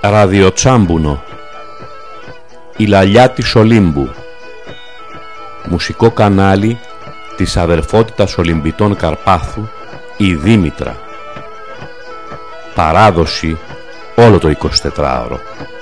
Ραδιοτσάμπουνο, η λαλιά της Ολύμπου, μουσικό κανάλι της αδελφότητας Ολυμπητών Καρπάθου, η Δήμητρα. Παράδοση όλο το 24ωρο.